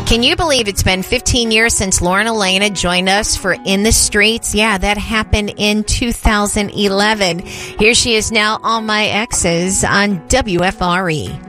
Can you believe it's been 15 years since Lauren Elena joined us for In the Streets? Yeah, that happened in 2011. Here she is now on My Exes on WFRE.